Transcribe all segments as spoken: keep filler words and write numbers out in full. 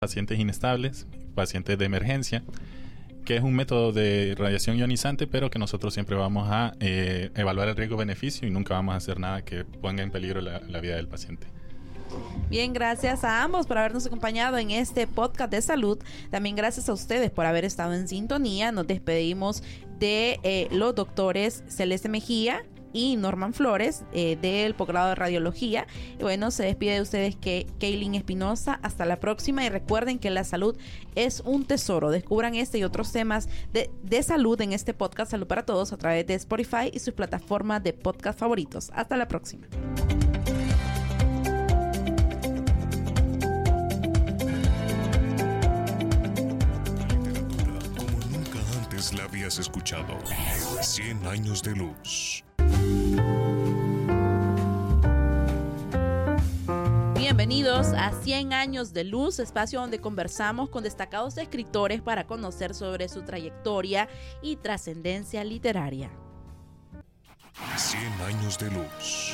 pacientes inestables, pacientes de emergencia, que es un método de radiación ionizante, pero que nosotros siempre vamos a eh, evaluar el riesgo-beneficio y nunca vamos a hacer nada que ponga en peligro la, la vida del paciente. Bien, gracias a ambos por habernos acompañado en este podcast de salud. También gracias a ustedes por haber estado en sintonía. Nos despedimos de eh, los doctores Celeste Mejía y Norman Flores eh, del posgrado de radiología. Y bueno, se despide de ustedes que Kaylin Espinosa. Hasta la próxima y recuerden que la salud es un tesoro. Descubran este y otros temas de, de salud en este podcast Salud para Todos a través de Spotify y sus plataformas de podcast favoritos. Hasta la próxima. Como nunca antes la habías escuchado. cien años de luz. Bienvenidos a cien años de luz, espacio donde conversamos con destacados escritores para conocer sobre su trayectoria y trascendencia literaria. cien años de luz.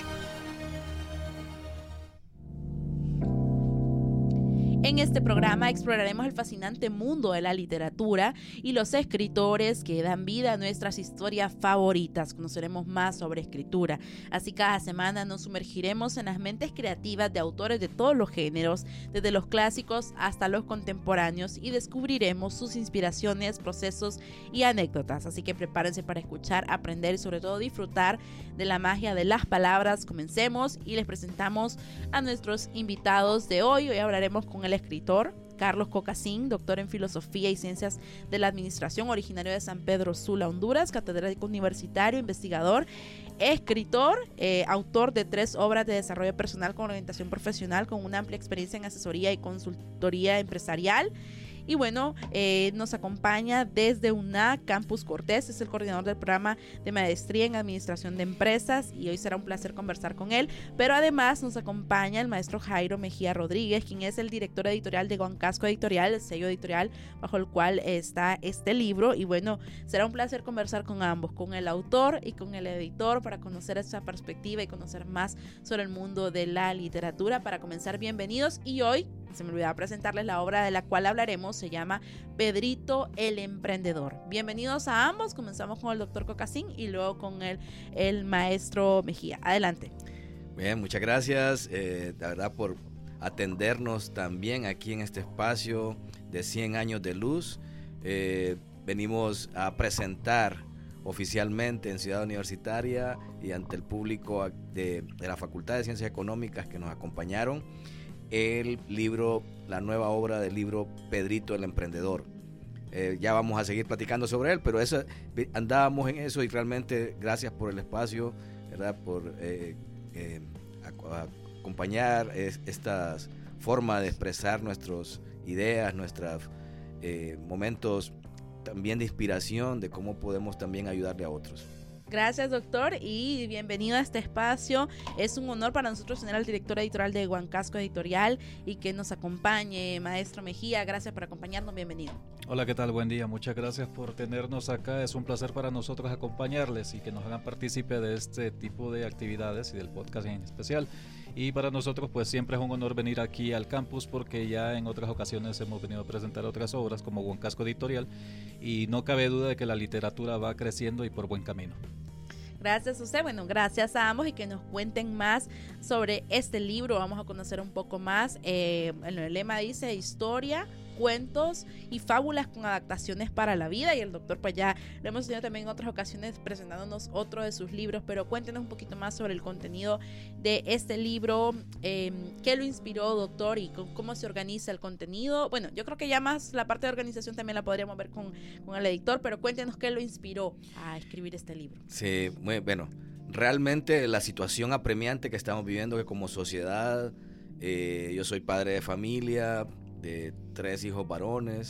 En este programa exploraremos el fascinante mundo de la literatura y los escritores que dan vida a nuestras historias favoritas. Conoceremos más sobre escritura. Así cada semana nos sumergiremos en las mentes creativas de autores de todos los géneros, desde los clásicos hasta los contemporáneos, y descubriremos sus inspiraciones, procesos y anécdotas. Así que prepárense para escuchar, aprender y sobre todo disfrutar de la magia de las palabras. Comencemos y les presentamos a nuestros invitados de hoy. Hoy hablaremos con el escritor Carlos Cocasín, doctor en Filosofía y Ciencias de la Administración, originario de San Pedro Sula, Honduras, catedrático universitario, investigador, escritor, eh, autor de tres obras de desarrollo personal con orientación profesional, con una amplia experiencia en asesoría y consultoría empresarial. Y bueno, eh, nos acompaña desde U N A Campus Cortés, es el coordinador del programa de maestría en administración de empresas, y hoy será un placer conversar con él. Pero además nos acompaña el maestro Jairo Mejía Rodríguez, quien es el director editorial de Guancasco Editorial, el sello editorial bajo el cual está este libro. Y bueno, será un placer conversar con ambos, con el autor y con el editor, para conocer esa perspectiva y conocer más sobre el mundo de la literatura. Para comenzar, bienvenidos. Y hoy se me olvidaba presentarles la obra de la cual hablaremos. Se llama Pedrito el Emprendedor. Bienvenidos a ambos. Comenzamos con el doctor Cocasín y luego con el, el maestro Mejía. Adelante. Bien, muchas gracias, eh, la verdad, por atendernos también aquí en este espacio de cien años de luz. Eh, venimos a presentar oficialmente en Ciudad Universitaria y ante el público de, de la Facultad de Ciencias Económicas que nos acompañaron, el libro, la nueva obra del libro Pedrito el Emprendedor. Eh, ya vamos a seguir platicando sobre él, pero eso, andábamos en eso, y realmente gracias por el espacio, ¿verdad? Por eh, eh, a, a acompañar es, esta forma de expresar nuestras ideas, nuestros eh, momentos también de inspiración, de cómo podemos también ayudarle a otros. Gracias, doctor, y bienvenido a este espacio. Es un honor para nosotros tener al director editorial de Guancasco Editorial y que nos acompañe, maestro Mejía. Gracias por acompañarnos, bienvenido. Hola, ¿qué tal? Buen día, muchas gracias por tenernos acá. Es un placer para nosotros acompañarles y que nos hagan partícipe de este tipo de actividades y del podcast en especial. Y para nosotros pues siempre es un honor venir aquí al campus, porque ya en otras ocasiones hemos venido a presentar otras obras como Guancasco Editorial, y no cabe duda de que la literatura va creciendo y por buen camino. Gracias a usted, bueno, gracias a ambos, y que nos cuenten más sobre este libro. Vamos a conocer un poco más. Eh, el lema dice historia, cuentos y fábulas con adaptaciones para la vida, y el doctor pues ya lo hemos tenido también en otras ocasiones presentándonos otro de sus libros, pero cuéntenos un poquito más sobre el contenido de este libro. Eh, ¿qué lo inspiró, doctor, y cómo se organiza el contenido? Bueno, yo creo que ya más la parte de organización también la podríamos ver con, con el editor, pero cuéntenos qué lo inspiró a escribir este libro. Sí, muy bueno. Realmente la situación apremiante que estamos viviendo, que como sociedad, eh, yo soy padre de familia, de tres hijos varones,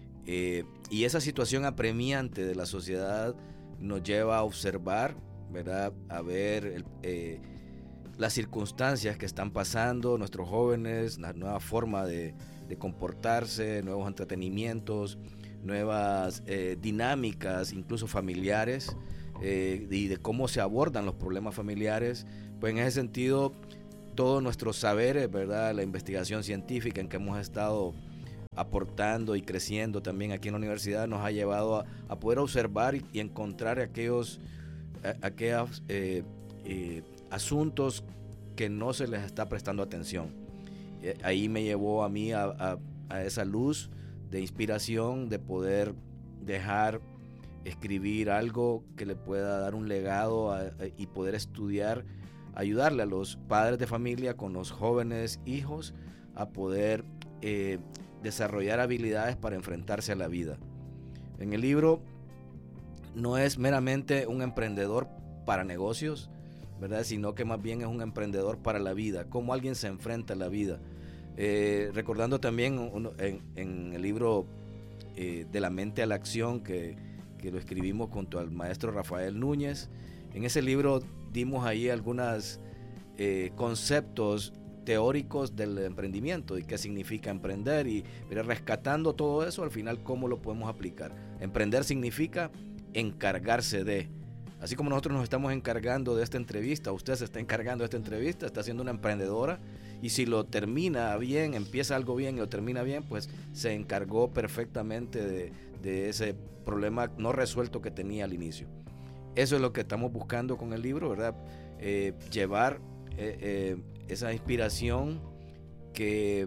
eh, y esa situación apremiante de la sociedad nos lleva a observar, ¿verdad? A ver el, eh, las circunstancias que están pasando nuestros jóvenes, la nueva forma de, de comportarse, nuevos entretenimientos, nuevas eh, dinámicas, incluso familiares, eh, y de cómo se abordan los problemas familiares. Pues en ese sentido, todos nuestros saberes, ¿verdad? La investigación científica en que hemos estado aportando y creciendo también aquí en la universidad, nos ha llevado a, a poder observar y, y encontrar aquellos, a, aquellos eh, eh, asuntos que no se les está prestando atención. Eh, ahí me llevó a mí a, a, a esa luz de inspiración, de poder dejar escribir algo que le pueda dar un legado a, a, y poder estudiar, ayudarle a los padres de familia con los jóvenes hijos a poder eh, desarrollar habilidades para enfrentarse a la vida. En el libro no es meramente un emprendedor para negocios, ¿verdad? Sino que más bien es un emprendedor para la vida, cómo alguien se enfrenta a la vida. Eh, recordando también uno, en, en el libro eh, De la mente a la acción, que, que lo escribimos junto al maestro Rafael Núñez. En ese libro dimos ahí algunos eh, conceptos teóricos del emprendimiento y qué significa emprender, y mira, rescatando todo eso, al final cómo lo podemos aplicar. Emprender significa encargarse de, así como nosotros nos estamos encargando de esta entrevista, usted se está encargando de esta entrevista, está siendo una emprendedora, y si lo termina bien, empieza algo bien y lo termina bien, pues se encargó perfectamente de, de ese problema no resuelto que tenía al inicio. Eso es lo que estamos buscando con el libro, ¿verdad? Eh, llevar eh, eh, esa inspiración, que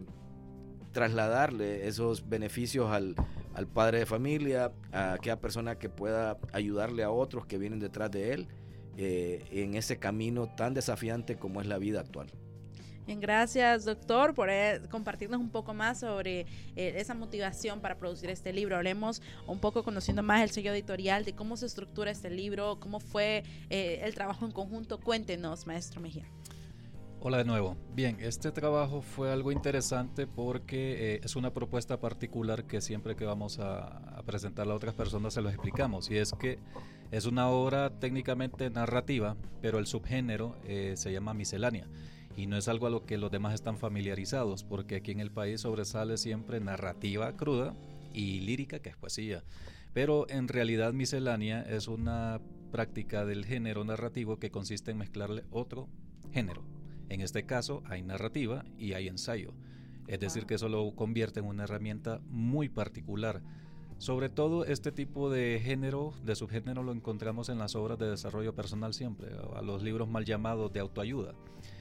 trasladarle esos beneficios al, al padre de familia, a aquella persona que pueda ayudarle a otros que vienen detrás de él eh, en ese camino tan desafiante como es la vida actual. Bien, gracias, doctor, por eh, compartirnos un poco más sobre eh, esa motivación para producir este libro. Hablemos un poco, conociendo más el sello editorial, de cómo se estructura este libro, cómo fue eh, el trabajo en conjunto. Cuéntenos, maestro Mejía. Hola de nuevo. Bien, este trabajo fue algo interesante porque eh, es una propuesta particular que siempre que vamos a, a presentarla a otras personas se los explicamos, y es que es una obra técnicamente narrativa, pero el subgénero eh, se llama miscelánea, y no es algo a lo que los demás están familiarizados, porque aquí en el país sobresale siempre narrativa cruda y lírica, que es poesía, pero en realidad miscelánea es una práctica del género narrativo que consiste en mezclarle otro género. En este caso hay narrativa y hay ensayo, es decir que eso lo convierte en una herramienta muy particular. Sobre todo este tipo de género, de subgénero, lo encontramos en las obras de desarrollo personal siempre, a los libros mal llamados de autoayuda.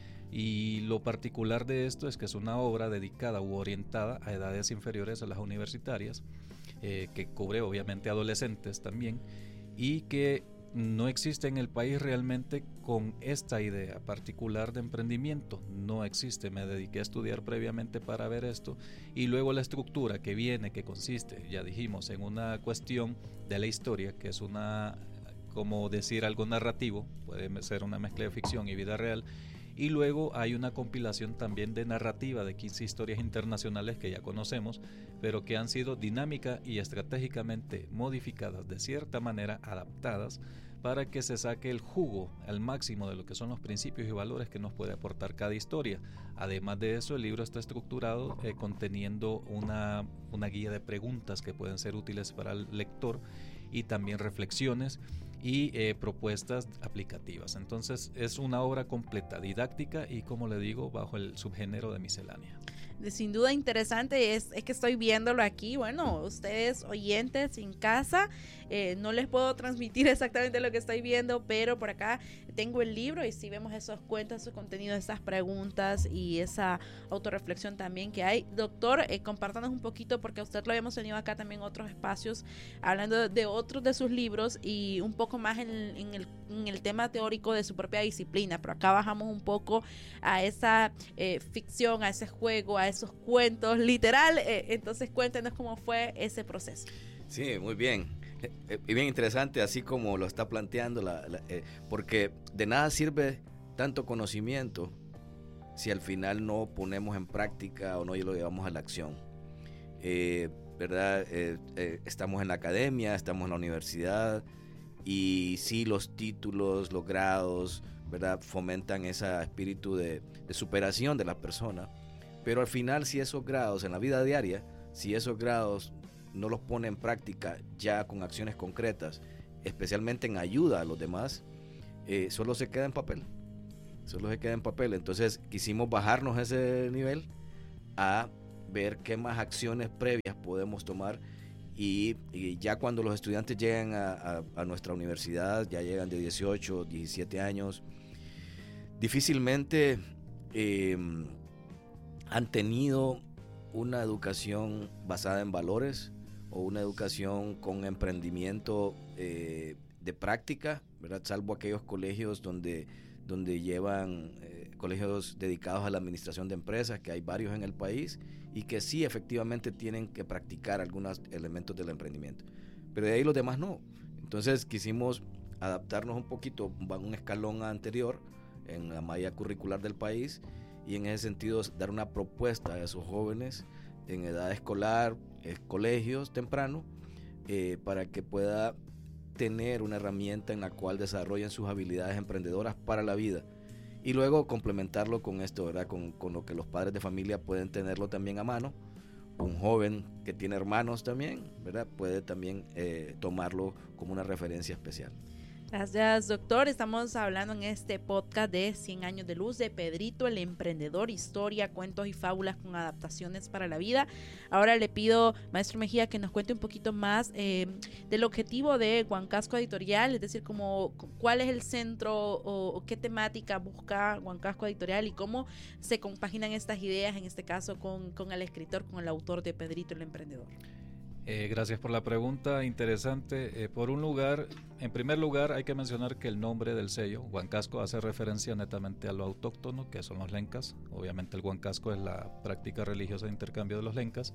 Y lo particular de esto es que es una obra dedicada u orientada a edades inferiores a las universitarias, eh, que cubre obviamente adolescentes también, y que no existe en el país realmente con esta idea particular de emprendimiento. No existe. Me dediqué a estudiar previamente para ver esto, y luego la estructura que viene, que consiste, ya dijimos, en una cuestión de la historia, que es una, como decir, algo narrativo, puede ser una mezcla de ficción y vida real, y luego hay una compilación también de narrativa de quince historias internacionales que ya conocemos, pero que han sido dinámica y estratégicamente modificadas, de cierta manera adaptadas, para que se saque el jugo al máximo de lo que son los principios y valores que nos puede aportar cada historia. Además de eso, el libro está estructurado eh, conteniendo una, una guía de preguntas que pueden ser útiles para el lector, y también reflexiones y eh, propuestas aplicativas. Entonces es una obra completa, didáctica y, como le digo, bajo el subgénero de miscelánea. Sin duda interesante, es, es que estoy viéndolo aquí. Bueno, ustedes oyentes en casa, eh, no les puedo transmitir exactamente lo que estoy viendo, pero por acá tengo el libro y sí vemos esos cuentos, esos contenidos, esas preguntas y esa autorreflexión también que hay. Doctor, eh, compártanos un poquito, porque a usted lo habíamos tenido acá también en otros espacios, hablando de otros de sus libros y un poco más en, en, el, en el tema teórico de su propia disciplina, pero acá bajamos un poco a esa eh, ficción, a ese juego, a esos cuentos, literal. Eh, entonces cuéntenos cómo fue ese proceso. Sí, muy bien. Y eh, bien interesante, así como lo está planteando, la, la, eh, porque de nada sirve tanto conocimiento si al final no ponemos en práctica o no lo llevamos a la acción. Eh, ¿verdad? Eh, eh, estamos en la academia, estamos en la universidad, y sí, los títulos, los grados, ¿verdad?, fomentan ese espíritu de, de superación de la persona. Pero al final, si esos grados en la vida diaria, si esos grados no los pone en práctica ya con acciones concretas, especialmente en ayuda a los demás, eh, solo se queda en papel. Solo se queda en papel. Entonces quisimos bajarnos ese nivel a ver qué más acciones previas podemos tomar y, y ya cuando los estudiantes llegan a, a, a nuestra universidad, ya llegan de dieciocho, diecisiete años, difícilmente eh, han tenido una educación basada en valores o una educación con emprendimiento eh, de práctica, ¿verdad? Salvo aquellos colegios donde, donde llevan eh, colegios dedicados a la administración de empresas, que hay varios en el país y que sí efectivamente tienen que practicar algunos elementos del emprendimiento, pero de ahí los demás no. Entonces quisimos adaptarnos un poquito, un escalón anterior en la malla curricular del país y en ese sentido dar una propuesta a esos jóvenes en edad escolar, eh, colegios temprano, eh, para que pueda tener una herramienta en la cual desarrollen sus habilidades emprendedoras para la vida y luego complementarlo con esto, ¿verdad? Con, con lo que los padres de familia pueden tenerlo también a mano. Un joven que tiene hermanos también, ¿verdad? Puede también eh, tomarlo como una referencia especial. Gracias, doctor. Estamos hablando en este podcast de cien años de luz de Pedrito el Emprendedor, historia, cuentos y fábulas con adaptaciones para la vida. Ahora le pido, maestro Mejía, que nos cuente un poquito más eh, del objetivo de Huancasco Editorial, es decir, como, cuál es el centro o, o qué temática busca Huancasco Editorial y cómo se compaginan estas ideas, en este caso con, con el escritor, con el autor de Pedrito el Emprendedor. Eh, gracias por la pregunta, interesante. Eh, por un lugar, en primer lugar hay que mencionar que el nombre del sello, Huancasco, hace referencia netamente a lo autóctono, que son los lencas. Obviamente el Huancasco es la práctica religiosa de intercambio de los lencas.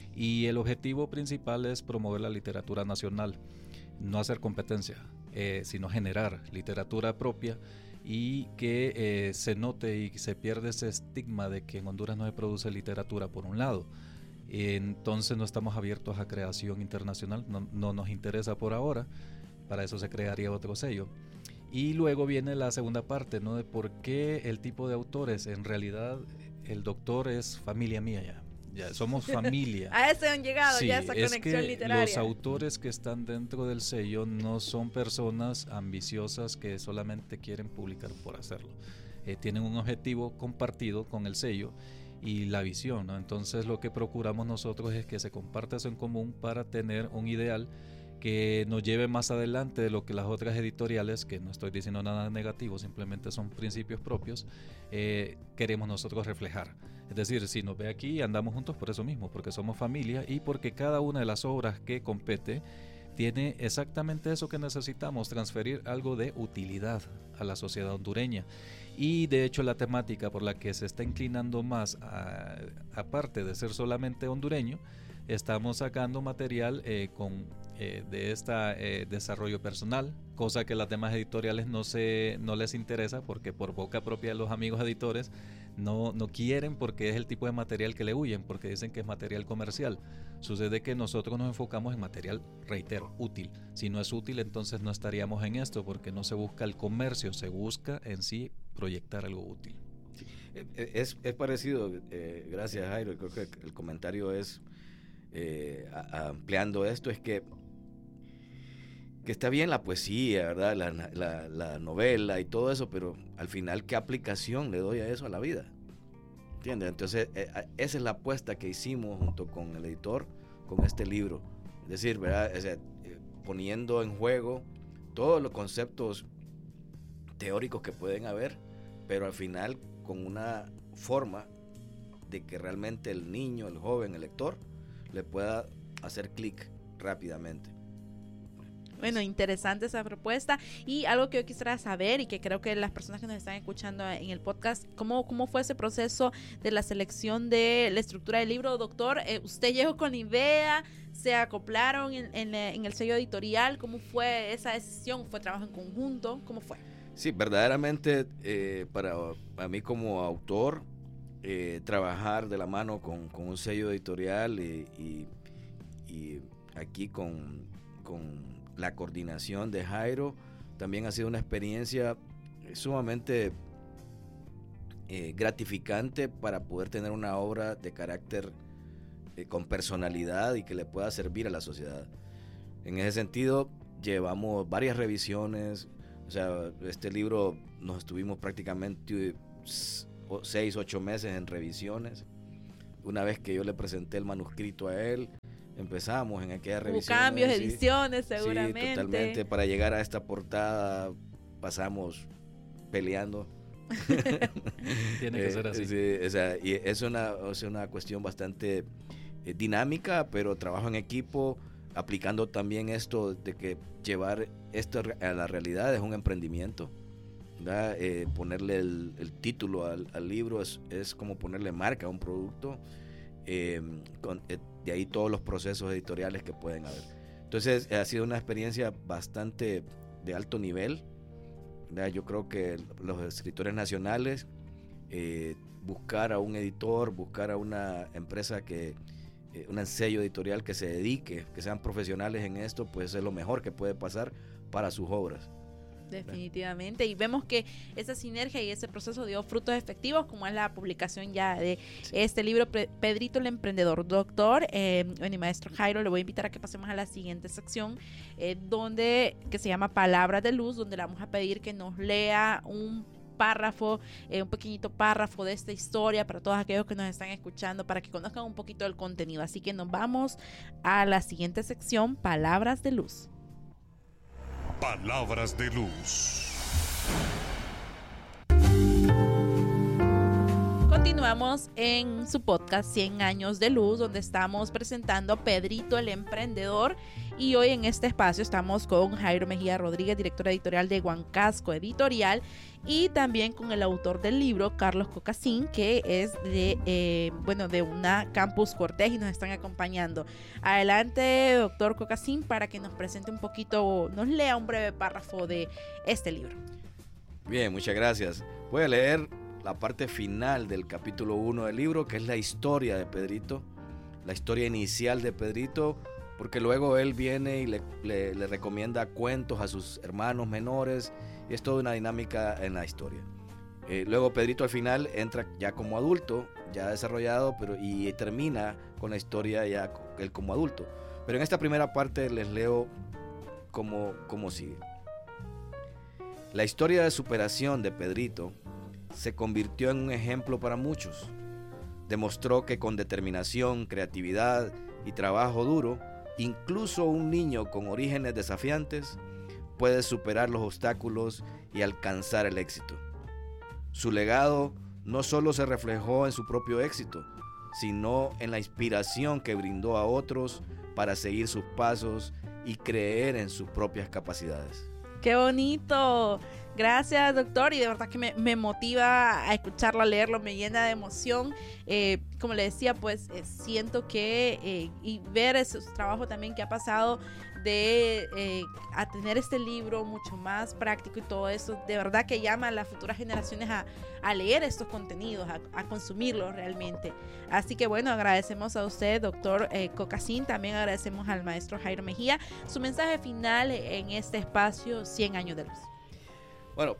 Y el objetivo principal es promover la literatura nacional, no hacer competencia, eh, sino generar literatura propia y que eh, se note y se pierde ese estigma de que en Honduras no se produce literatura por un lado. Entonces no estamos abiertos a creación internacional, no, no nos interesa por ahora, para eso se crearía otro sello. Y luego viene la segunda parte, ¿no? De por qué el tipo de autores. En realidad el doctor es familia mía ya, ya somos familia. A ese han llegado, sí, ya esa es conexión que literaria. Los autores que están dentro del sello no son personas ambiciosas que solamente quieren publicar por hacerlo. Eh, tienen un objetivo compartido con el sello y la visión, ¿no? Entonces lo que procuramos nosotros es que se comparta eso en común para tener un ideal que nos lleve más adelante de lo que las otras editoriales, que no estoy diciendo nada negativo, simplemente son principios propios, eh, queremos nosotros reflejar. Es decir, si nos ve aquí andamos juntos por eso mismo, porque somos familia y porque cada una de las obras que compete tiene exactamente eso que necesitamos, transferir algo de utilidad a la sociedad hondureña. Y de hecho la temática por la que se está inclinando más, a, aparte de ser solamente hondureño, estamos sacando material eh, con, eh, de este eh, desarrollo personal, cosa que las demás editoriales no, se, no les interesa porque por boca propia de los amigos editores no, no quieren, porque es el tipo de material que le huyen, porque dicen que es material comercial. Sucede que nosotros nos enfocamos en material, reitero, útil. Si no es útil, entonces no estaríamos en esto, porque no se busca el comercio, se busca en sí proyectar algo útil. Sí. Es, es parecido, eh, gracias Jairo, creo que el comentario es, eh, a, ampliando esto, es que que está bien la poesía, ¿verdad? La, la, la novela y todo eso, pero al final, ¿qué aplicación le doy a eso a la vida? ¿Entiendes? Entonces, eh, esa es la apuesta que hicimos junto con el editor, con este libro. Es decir, ¿verdad? O sea, eh, poniendo en juego todos los conceptos teóricos que pueden haber, pero al final con una forma de que realmente el niño, el joven, el lector, le pueda hacer clic rápidamente. Bueno, interesante esa propuesta. Y algo que yo quisiera saber y que creo que las personas que nos están escuchando en el podcast, ¿cómo, cómo fue ese proceso de la selección de la estructura del libro, doctor? Eh, ¿Usted llegó con la idea? ¿Se acoplaron en, en, en el sello editorial? ¿Cómo fue esa decisión? ¿Fue trabajo en conjunto? ¿Cómo fue? Sí, verdaderamente eh, para, para mí como autor, eh, trabajar de la mano con, con un sello editorial y, y, y aquí con... con la coordinación de Jairo también ha sido una experiencia sumamente eh, gratificante para poder tener una obra de carácter eh, con personalidad y que le pueda servir a la sociedad. En ese sentido, llevamos varias revisiones. O sea, este libro nos estuvimos prácticamente seis, ocho meses en revisiones una vez que yo le presenté el manuscrito a él, empezamos en aquella Hubo revisión. cambios, sí, ediciones, seguramente. Sí, totalmente. Para llegar a esta portada pasamos peleando. Tiene que ser así. Eh, sí, o sea, y es una, o sea, una cuestión bastante eh, dinámica, pero trabajo en equipo, aplicando también esto de que llevar esto a la realidad es un emprendimiento. Eh, ponerle el, el título al, al libro es, es como ponerle marca a un producto, eh, con, eh, de ahí todos los procesos editoriales que pueden haber. Entonces ha sido una experiencia bastante de alto nivel, ¿verdad? Yo creo que los escritores nacionales, eh, buscar a un editor, buscar a una empresa que, eh, un sello editorial que se dedique, que sean profesionales en esto, pues es lo mejor que puede pasar para sus obras. Definitivamente, y vemos que esa sinergia y ese proceso dio frutos efectivos, como es la publicación ya de sí. este libro, Pedrito el Emprendedor. Doctor, eh, bueno, y maestro Jairo, le voy a invitar a que pasemos a la siguiente sección, eh, donde, que se llama Palabras de Luz, donde le vamos a pedir que nos lea un párrafo, eh, un pequeñito párrafo de esta historia para todos aquellos que nos están escuchando, para que conozcan un poquito del contenido. Así que nos vamos a la siguiente sección, Palabras de Luz. Palabras de Luz. Continuamos en su podcast cien años de luz, donde estamos presentando Pedrito el Emprendedor, y hoy en este espacio estamos con Jairo Mejía Rodríguez, director editorial de Huancasco Editorial, y también con el autor del libro, Carlos Cocasín, que es de eh, bueno de una Campus Cortés, y nos están acompañando. Adelante, doctor Cocasín, para que nos presente un poquito, nos lea un breve párrafo de este libro. Bien, muchas gracias. Voy a leer la parte final del capítulo uno del libro, que es la historia de Pedrito, la historia inicial de Pedrito, porque luego él viene y le, le, le recomienda cuentos a sus hermanos menores, y es toda una dinámica en la historia. Eh, luego Pedrito al final entra ya como adulto, ya desarrollado, pero y termina con la historia ya él como adulto. Pero en esta primera parte les leo como, como sigue. La historia de superación de Pedrito se convirtió en un ejemplo para muchos. Demostró que con determinación, creatividad y trabajo duro, incluso un niño con orígenes desafiantes puede superar los obstáculos y alcanzar el éxito. Su legado no solo se reflejó en su propio éxito, sino en la inspiración que brindó a otros para seguir sus pasos y creer en sus propias capacidades. ¡Qué bonito! Gracias, doctor, y de verdad que me, me motiva a escucharlo, a leerlo, me llena de emoción. Eh, como le decía, pues eh, siento que, eh, y ver ese trabajo también que ha pasado de eh, a tener este libro mucho más práctico y todo eso, de verdad que llama a las futuras generaciones a, a leer estos contenidos, a, a consumirlos realmente. Así que bueno, agradecemos a usted, doctor eh, Cocasín, también agradecemos al maestro Jairo Mejía. Su mensaje final en este espacio cien años de luz. Bueno,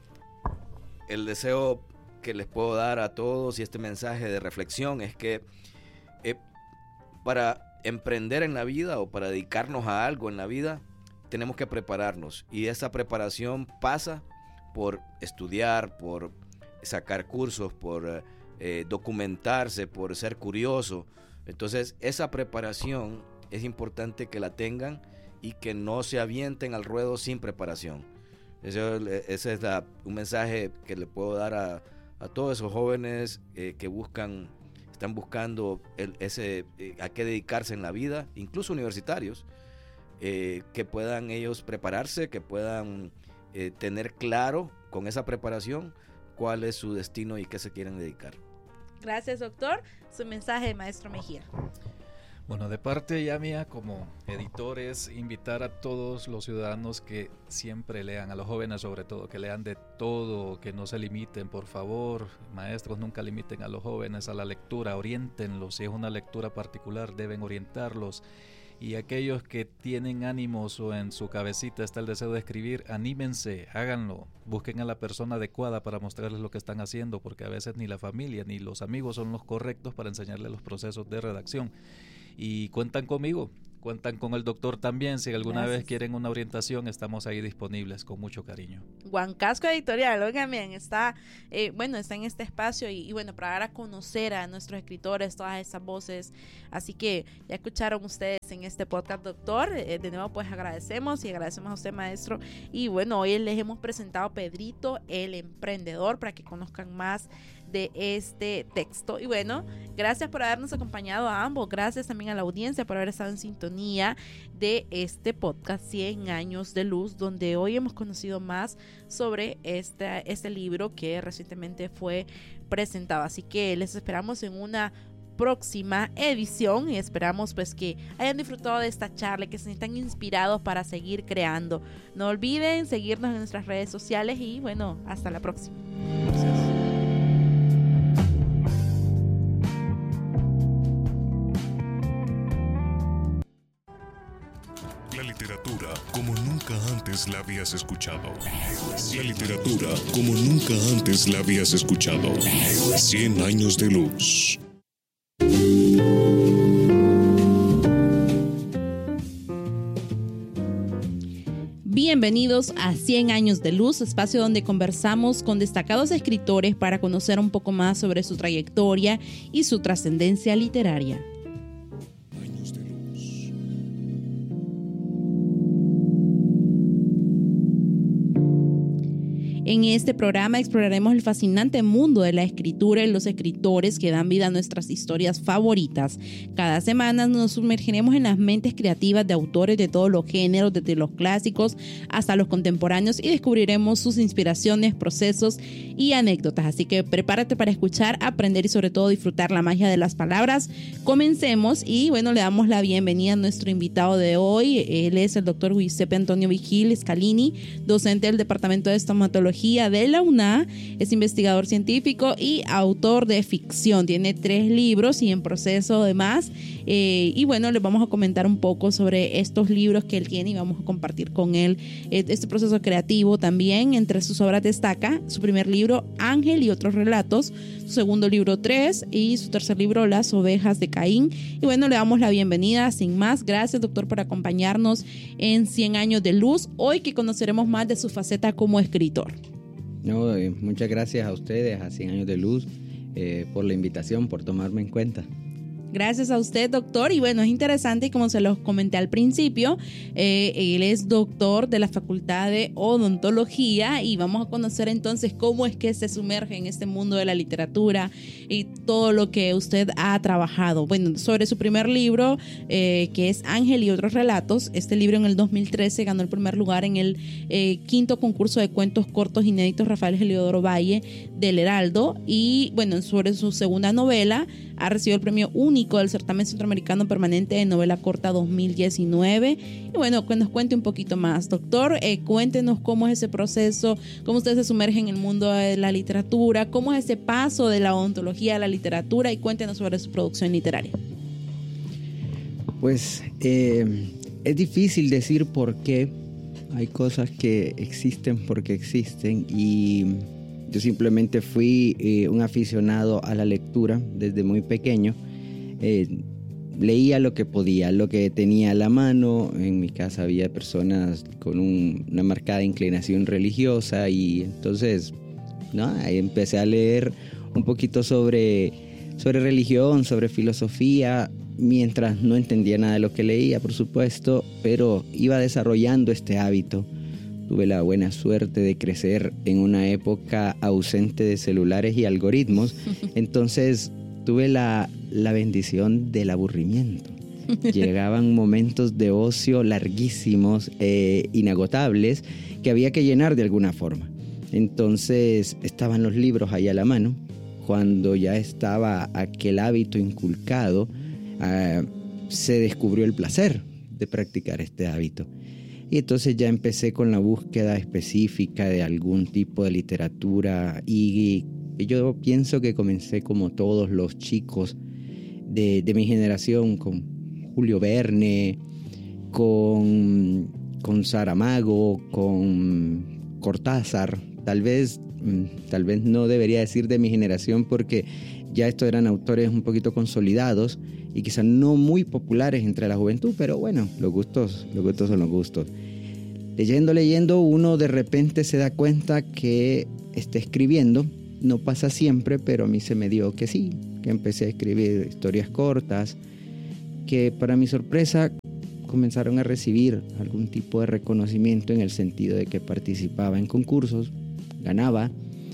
el deseo que les puedo dar a todos y este mensaje de reflexión es que eh, para emprender en la vida o para dedicarnos a algo en la vida, tenemos que prepararnos, y esa preparación pasa por estudiar, por sacar cursos, por eh, documentarse, por ser curioso. Entonces esa preparación es importante que la tengan y que no se avienten al ruedo sin preparación. Eso, ese es la, un mensaje que le puedo dar a, a todos esos jóvenes eh, que buscan, están buscando el, ese, eh, a qué dedicarse en la vida, incluso universitarios, eh, que puedan ellos prepararse, que puedan eh, tener claro con esa preparación cuál es su destino y qué se quieren dedicar. Gracias, doctor. Su mensaje, maestro Mejía. Bueno, de parte ya mía como editor es invitar a todos los ciudadanos que siempre lean, a los jóvenes sobre todo, que lean de todo, que no se limiten, por favor. Maestros, nunca limiten a los jóvenes a la lectura, oriéntenlos. Si es una lectura particular, deben orientarlos. Y aquellos que tienen ánimos o en su cabecita está el deseo de escribir, anímense, háganlo. Busquen a la persona adecuada para mostrarles lo que están haciendo, porque a veces ni la familia ni los amigos son los correctos para enseñarles los procesos de redacción. Y cuentan conmigo, Cuentan con el doctor también. Si alguna Gracias. vez quieren una orientación, estamos ahí disponibles con mucho cariño. Huancasco Editorial, oigan bien, está, eh, bueno, está en este espacio y, y bueno, para dar a conocer a nuestros escritores, todas esas voces. Así que ya escucharon ustedes en este podcast, doctor. Eh, de nuevo, pues agradecemos y agradecemos a usted, maestro. Y bueno, hoy les hemos presentado a Pedrito, el emprendedor, para que conozcan más de este texto. Y bueno, gracias por habernos acompañado a ambos, gracias también a la audiencia por haber estado en sintonía de este podcast cien años de luz, donde hoy hemos conocido más sobre este, este libro que recientemente fue presentado. Así que les esperamos en una próxima edición y esperamos pues que hayan disfrutado de esta charla, que se sientan inspirados para seguir creando. No olviden seguirnos en nuestras redes sociales y bueno, hasta la próxima. Gracias. La literatura como nunca antes la habías escuchado. La literatura como nunca antes la habías escuchado. cien años de luz. Bienvenidos a cien años de luz, espacio donde conversamos con destacados escritores para conocer un poco más sobre su trayectoria y su trascendencia literaria. Años de luz. En este programa exploraremos el fascinante mundo de la escritura y los escritores que dan vida a nuestras historias favoritas. Cada semana nos sumergiremos en las mentes creativas de autores de todos los géneros, desde los clásicos hasta los contemporáneos, y descubriremos sus inspiraciones, procesos y anécdotas. Así que prepárate para escuchar, aprender y sobre todo disfrutar la magia de las palabras. Comencemos y bueno, le damos la bienvenida a nuestro invitado de hoy. Él es el doctor Giuseppe Antonio Vigil Scalini, docente del Departamento de Estomatología de la U N A, es investigador científico y autor de ficción. Tiene tres libros y en proceso de más. Eh, y bueno, les vamos a comentar un poco sobre estos libros que él tiene y vamos a compartir con él eh, este proceso creativo también. Entre sus obras destaca su primer libro, Ángel y otros relatos, su segundo libro, Tres, y su tercer libro, Las ovejas de Caín. Y bueno, le damos la bienvenida sin más. Gracias, doctor, por acompañarnos en cien años de luz. Hoy que conoceremos más de su faceta como escritor. No, eh, muchas gracias a ustedes, a cien años de luz, eh, por la invitación, por tomarme en cuenta. Gracias a usted, doctor. Y bueno, es interesante, y como se los comenté al principio, eh, él es doctor de la Facultad de Odontología y vamos a conocer entonces cómo es que se sumerge en este mundo de la literatura y todo lo que usted ha trabajado. Bueno, sobre su primer libro, eh, que es Ángel y otros relatos. Este libro en el dos mil trece ganó el primer lugar en el eh, quinto concurso de cuentos cortos inéditos Rafael Heliodoro Valle del Heraldo. Y bueno, sobre su segunda novela, ha recibido el premio único del Certamen Centroamericano Permanente de Novela Corta dos mil diecinueve. Y bueno, que nos cuente un poquito más. Doctor, eh, cuéntenos cómo es ese proceso, cómo usted se sumerge en el mundo de la literatura, cómo es ese paso de la odontología a la literatura, y cuéntenos sobre su producción literaria. Pues eh, es difícil decir por qué. Hay cosas que existen porque existen, y yo simplemente fui eh, un aficionado a la lectura desde muy pequeño. Eh, leía lo que podía, lo que tenía a la mano. En mi casa había personas con un, una marcada inclinación religiosa, y entonces ¿no? ahí empecé a leer un poquito sobre, sobre religión, sobre filosofía, mientras no entendía nada de lo que leía, por supuesto, pero iba desarrollando este hábito. Tuve la buena suerte de crecer en una época ausente de celulares y algoritmos, entonces tuve la, la bendición del aburrimiento. Llegaban momentos de ocio larguísimos, eh, inagotables, que había que llenar de alguna forma. Entonces estaban los libros ahí a la mano. Cuando ya estaba aquel hábito inculcado, uh, se descubrió el placer de practicar este hábito. Y entonces ya empecé con la búsqueda específica de algún tipo de literatura, y yo pienso que comencé como todos los chicos de, de mi generación, con Julio Verne, con, con Saramago, con Cortázar. Tal vez, tal vez no debería decir de mi generación, porque ya estos eran autores un poquito consolidados, y quizás no muy populares entre la juventud, pero bueno, los gustos, los gustos son los gustos. Leyendo, leyendo, uno de repente se da cuenta que está escribiendo. No pasa siempre, pero a mí se me dio que sí, que empecé a escribir historias cortas, que para mi sorpresa comenzaron a recibir algún tipo de reconocimiento en el sentido de que participaba en concursos, ganaba,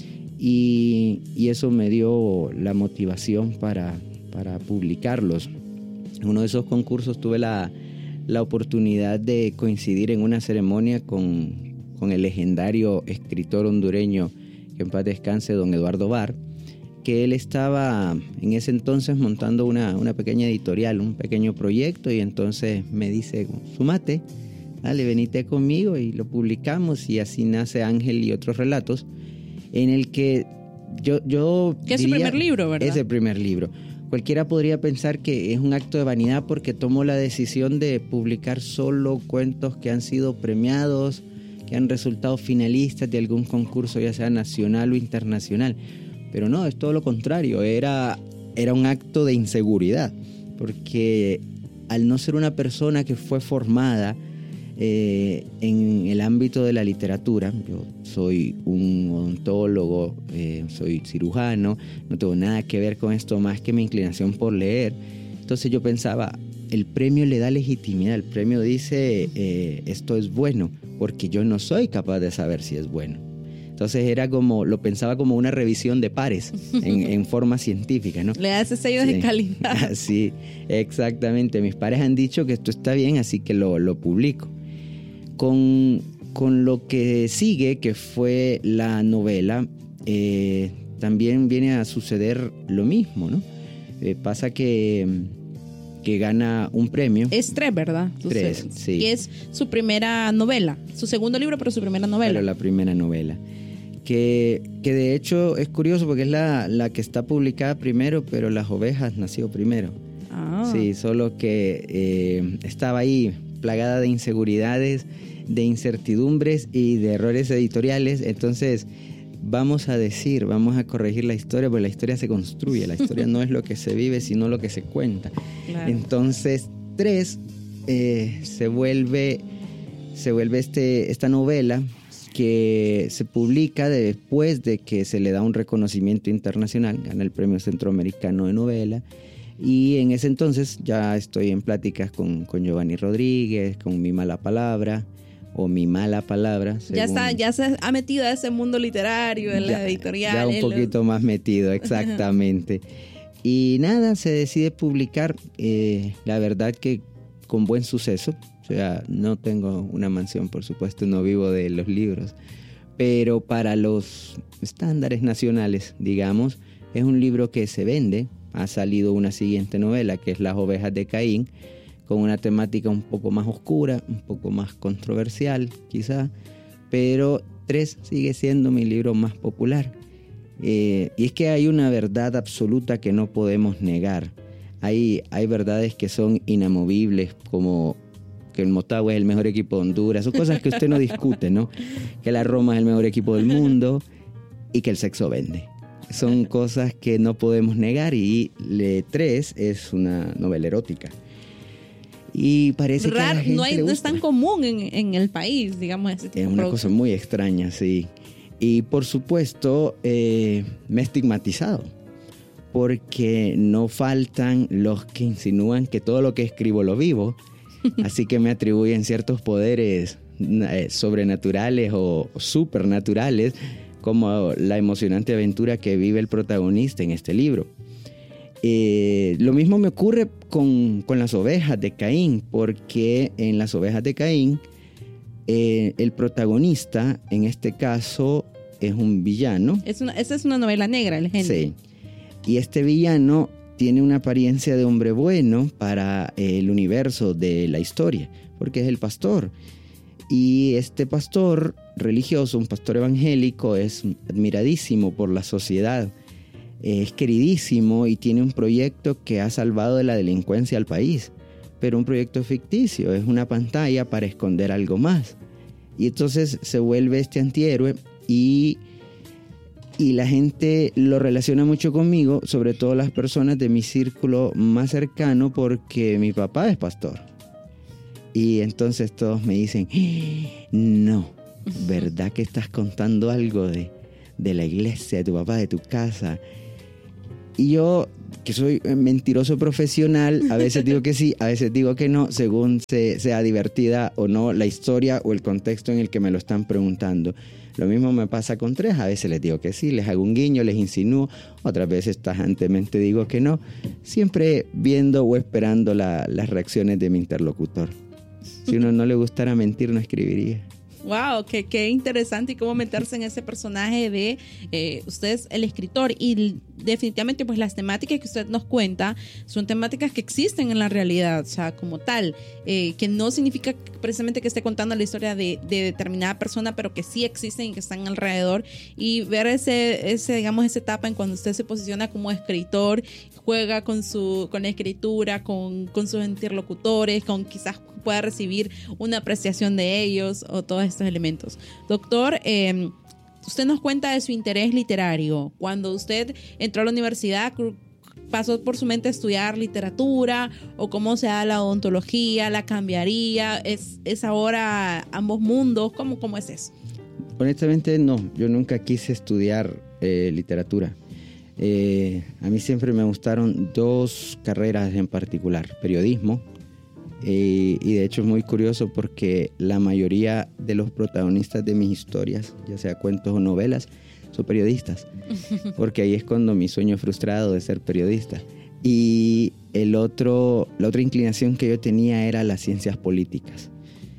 y, y eso me dio la motivación para, para publicarlos. En uno de esos concursos tuve la, la oportunidad de coincidir en una ceremonia con, con el legendario escritor hondureño, que en paz descanse, don Eduardo Bar, que él estaba en ese entonces montando una, una pequeña editorial, un pequeño proyecto, y entonces me dice, súmate, dale, venite conmigo, y lo publicamos, y así nace Ángel y otros relatos, en el que yo... yo que es diría, su primer libro, ¿verdad? Es el primer libro. Cualquiera podría pensar que es un acto de vanidad porque tomo la decisión de publicar solo cuentos que han sido premiados, que han resultado finalistas de algún concurso, ya sea nacional o internacional. Pero no, es todo lo contrario, era, era un acto de inseguridad, porque al no ser una persona que fue formada eh, en el ámbito de la literatura, yo soy un odontólogo, eh, soy cirujano, no tengo nada que ver con esto más que mi inclinación por leer. Entonces yo pensaba, el premio le da legitimidad, el premio dice eh, esto es bueno, porque yo no soy capaz de saber si es bueno. Entonces era como, lo pensaba como una revisión de pares en, en forma científica, ¿no? Le da ese sello sí. de calidad. Sí, exactamente. Mis pares han dicho que esto está bien, así que lo, lo publico. Con, con lo que sigue, que fue la novela, eh, también viene a suceder lo mismo, ¿no? Eh, pasa que... que gana un premio. Es tres, ¿verdad? Tres, sí. Y es su primera novela, su segundo libro, pero su primera novela. Pero la primera novela. Que, que de hecho es curioso porque es la, la que está publicada primero, pero Las Ovejas nació primero. Ah. Sí, solo que eh, estaba ahí plagada de inseguridades, de incertidumbres y de errores editoriales. Entonces... vamos a decir, vamos a corregir la historia, porque la historia se construye, la historia no es lo que se vive, sino lo que se cuenta. Claro. Entonces, tres eh, se vuelve, se vuelve este, esta novela que se publica después de que se le da un reconocimiento internacional, gana el Premio Centroamericano de Novela, y en ese entonces ya estoy en pláticas con, con Giovanni Rodríguez, con Mi Mala Palabra, o Mi Mala Palabra. Ya está, ya se ha metido a ese mundo literario, en la editorial. Ya un poquito los... más metido, exactamente. Y nada, se decide publicar, eh, la verdad que con buen suceso. O sea, no tengo una mansión, por supuesto, no vivo de los libros. Pero para los estándares nacionales, digamos, es un libro que se vende. Ha salido una siguiente novela, que es Las Ovejas de Caín, con una temática un poco más oscura, un poco más controversial quizá, pero tres sigue siendo mi libro más popular. Eh, y es que hay una verdad absoluta que no podemos negar. Hay, hay verdades que son inamovibles, como que el Motagua es el mejor equipo de Honduras, son cosas que usted no discute, ¿no? Que la Roma es el mejor equipo del mundo y que el sexo vende. Son cosas que no podemos negar, y Le tres es una novela erótica. Y parece Raro, que a la gente no, hay, le no gusta. es tan común en, en el país, digamos. Ese tipo es una cosa muy extraña, sí. Y por supuesto, eh, me he estigmatizado, porque no faltan los que insinúan que todo lo que escribo lo vivo, así que me atribuyen ciertos poderes eh, sobrenaturales o supernaturales, como la emocionante aventura que vive el protagonista en este libro. Eh, lo mismo me ocurre con, con Las Ovejas de Caín, porque en Las Ovejas de Caín eh, el protagonista en este caso es un villano. Es una, esa es una novela negra, el género. Sí, y este villano tiene una apariencia de hombre bueno para el universo de la historia, porque es el pastor. Y este pastor religioso, un pastor evangélico, es admiradísimo por la sociedad. Es queridísimo y tiene un proyecto que ha salvado de la delincuencia al país, pero un proyecto ficticio, es una pantalla para esconder algo más. Y entonces se vuelve este antihéroe y y la gente lo relaciona mucho conmigo, sobre todo las personas de mi círculo más cercano, porque mi papá es pastor. Y entonces todos me dicen, no, ¿verdad que estás contando algo de, de la iglesia, de tu papá, de tu casa? Y yo, que soy mentiroso profesional, a veces digo que sí, a veces digo que no, según se, sea divertida o no la historia o el contexto en el que me lo están preguntando. Lo mismo me pasa con tres, a veces les digo que sí, les hago un guiño, les insinúo, otras veces tajantemente digo que no, siempre viendo o esperando la, las reacciones de mi interlocutor. Si uno no le gustara mentir, no escribiría. Wow, qué, qué interesante y cómo meterse en ese personaje de eh, usted es el escritor, y definitivamente pues las temáticas que usted nos cuenta son temáticas que existen en la realidad, o sea, como tal, eh, que no significa precisamente que esté contando la historia de, de determinada persona, pero que sí existen y que están alrededor, y ver ese, ese digamos, esa etapa en cuando usted se posiciona como escritor, juega con su con la escritura, con, con sus interlocutores, con quizás pueda recibir una apreciación de ellos o todos estos elementos. Doctor, eh, usted nos cuenta de su interés literario. Cuando usted entró a la universidad, ¿pasó por su mente estudiar literatura o cómo se da la odontología? ¿La cambiaría? ¿Es, es ahora ambos mundos? ¿Cómo, cómo es eso? Honestamente no, yo nunca quise estudiar eh, literatura. Eh, a mí siempre me gustaron dos carreras en particular, periodismo. Eh, y de hecho es muy curioso porque la mayoría de los protagonistas de mis historias, ya sea cuentos o novelas, son periodistas, porque ahí es cuando mi sueño frustrado de ser periodista. Y el otro, la otra inclinación que yo tenía era las ciencias políticas.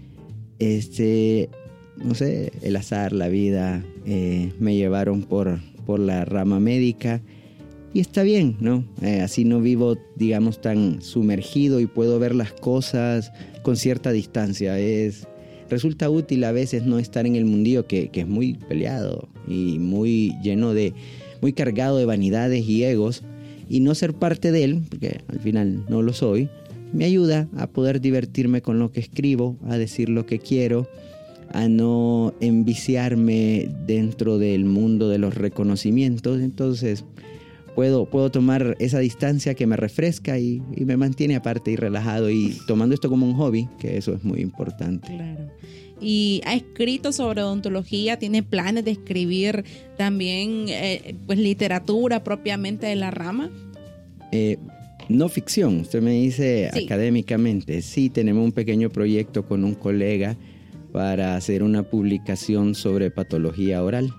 Este, no sé, el azar, la vida, eh, me llevaron por, por la rama médica. Y está bien, ¿no? Eh, así no vivo, digamos, tan sumergido y puedo ver las cosas con cierta distancia. Es, resulta útil a veces no estar en el mundillo que, que es muy peleado y muy lleno de, muy cargado de vanidades y egos, y no ser parte de él, porque al final no lo soy, me ayuda a poder divertirme con lo que escribo, a decir lo que quiero, a no enviciarme dentro del mundo de los reconocimientos. Entonces Puedo, puedo tomar esa distancia que me refresca y, y me mantiene aparte y relajado, y tomando esto como un hobby, que eso es muy importante. Claro. Y ha escrito sobre odontología, tiene planes de escribir también eh, pues literatura propiamente de la rama. Eh, no ficción, usted me dice sí. Académicamente. Sí, tenemos un pequeño proyecto con un colega para hacer una publicación sobre patología oral.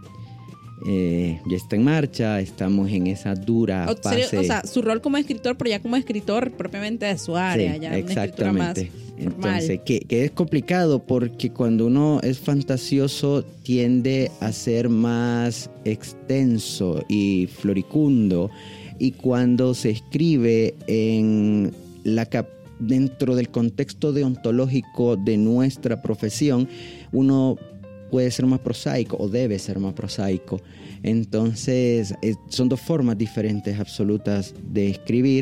Eh, ya está en marcha, estamos en esa dura o, fase. O sea, su rol como escritor, pero ya como escritor propiamente de su área, sí, ya exactamente. Una escritura más Entonces, formal. que, que es complicado porque cuando uno es fantasioso tiende a ser más extenso y floricundo, y cuando se escribe en la cap dentro del contexto deontológico de nuestra profesión, uno puede ser más prosaico o debe ser más prosaico. Entonces eh, son dos formas diferentes absolutas de escribir,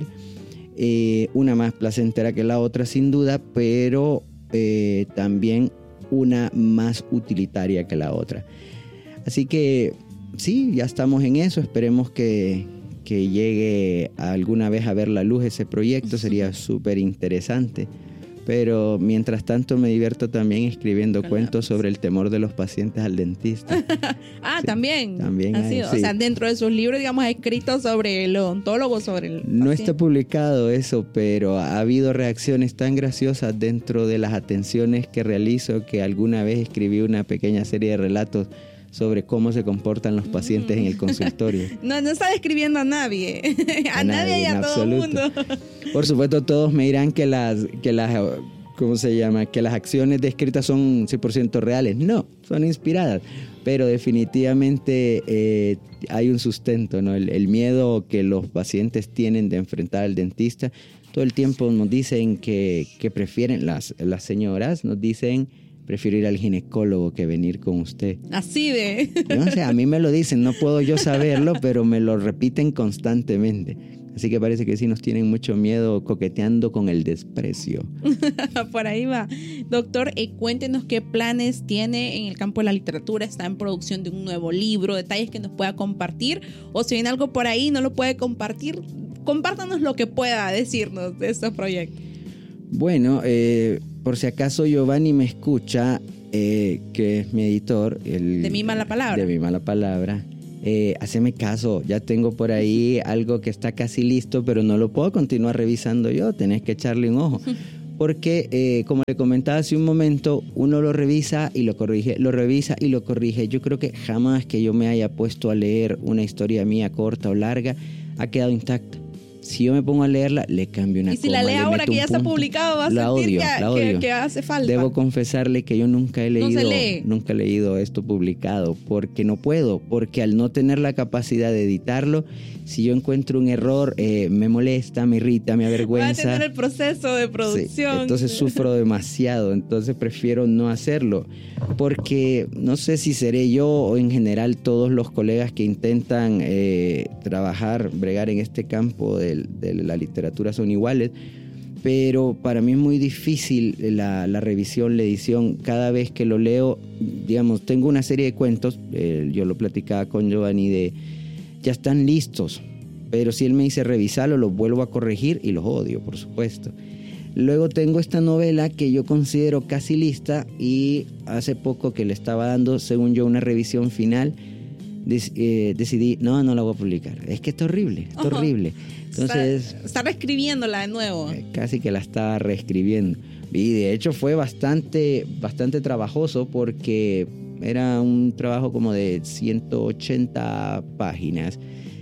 eh, una más placentera que la otra sin duda, pero eh, también una más utilitaria que la otra. Así que sí, ya estamos en eso, esperemos que, que llegue alguna vez a ver la luz ese proyecto, sería súper interesante. Pero mientras tanto me divierto también escribiendo claro. cuentos sobre el temor de los pacientes al dentista. ah, sí, también. También hay, sido, sí. O sea, dentro de sus libros, digamos, ha escrito sobre el odontólogo, sobre el No paciente. está publicado eso, pero ha habido reacciones tan graciosas dentro de las atenciones que realizo, que alguna vez escribí una pequeña serie de relatos sobre cómo se comportan los pacientes mm. en el consultorio. No, no está describiendo a nadie. a, a nadie, nadie y a todo el mundo. Por supuesto, todos me dirán que las, que las, ¿cómo se llama? Que las acciones descritas son cien por ciento reales. No, son inspiradas. Pero definitivamente eh, hay un sustento, ¿no? El, el miedo que los pacientes tienen de enfrentar al dentista. Todo el tiempo nos dicen que, que prefieren, las, las señoras nos dicen, prefiero ir al ginecólogo que venir con usted. Así de... No sé, a mí me lo dicen, no puedo yo saberlo, pero me lo repiten constantemente. Así que parece que sí nos tienen mucho miedo coqueteando con el desprecio. Por ahí va. Doctor, eh, cuéntenos qué planes tiene en el campo de la literatura. ¿Está en producción de un nuevo libro? Detalles que nos pueda compartir. O si viene algo por ahí no lo puede compartir, compártanos lo que pueda decirnos de estos proyectos. Bueno, eh, por si acaso Giovanni me escucha, eh, que es mi editor. El, de mi mala palabra. De mi mala palabra. Eh, haceme caso, ya tengo por ahí algo que está casi listo, pero no lo puedo continuar revisando yo, tenés que echarle un ojo. Porque, eh, como le comentaba hace un momento, uno lo revisa y lo corrige, lo revisa y lo corrige. Yo creo que jamás que yo me haya puesto a leer una historia mía corta o larga ha quedado intacta. Si yo me pongo a leerla, le cambio una coma. Y si la lee ahora que ya está publicado, va a la sentir odio, que, la odio. Que, que hace falta. Debo confesarle que yo nunca he leído, no se lee. nunca he leído esto publicado, porque no puedo, porque al no tener la capacidad de editarlo, si yo encuentro un error, eh, me molesta, me irrita, me avergüenza. Va a tener el proceso de producción. Sí, entonces sufro demasiado, entonces prefiero no hacerlo, porque no sé si seré yo o en general todos los colegas que intentan eh, trabajar, bregar en este campo de, de la literatura son iguales, pero para mí es muy difícil la, la revisión, la edición. Cada vez que lo leo, digamos, tengo una serie de cuentos, eh, yo lo platicaba con Giovanni, de ya están listos, pero si él me dice revisarlo, los vuelvo a corregir y los odio, por supuesto. Luego tengo esta novela que yo considero casi lista y hace poco que le estaba dando, según yo, una revisión final, des, eh, decidí, no, no la voy a publicar. Es que está horrible, está Ojo. horrible. Entonces, está, está reescribiéndola de nuevo. Eh, casi que la estaba reescribiendo. Y de hecho fue bastante, bastante trabajoso porque era un trabajo como de ciento ochenta páginas.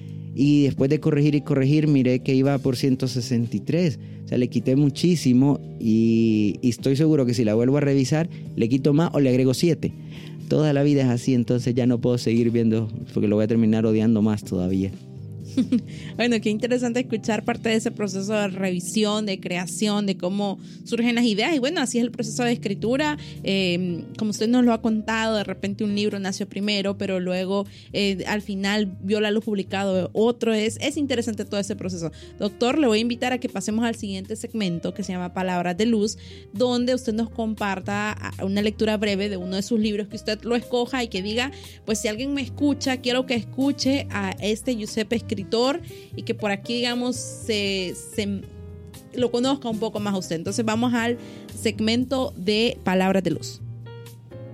Y después de corregir y corregir, miré que iba por ciento sesenta y tres. O sea, le quité muchísimo y, y estoy seguro que si la vuelvo a revisar, le quito más o le agrego siete. Toda la vida es así, entonces ya no puedo seguir viendo porque lo voy a terminar odiando más todavía. Bueno, qué interesante escuchar parte de ese proceso de revisión, de creación, de cómo surgen las ideas. Y bueno, así es el proceso de escritura. Eh, como usted nos lo ha contado, de repente un libro nació primero, pero luego eh, al final vio la luz publicado otro. Es, es interesante todo ese proceso. Doctor, le voy a invitar a que pasemos al siguiente segmento que se llama Palabras de Luz, donde usted nos comparta una lectura breve de uno de sus libros, que usted lo escoja y que diga, pues si alguien me escucha, quiero que escuche a este Giuseppe escritor y que por aquí, digamos, se, se lo conozca un poco más a usted. Entonces vamos al segmento de Palabras de Luz.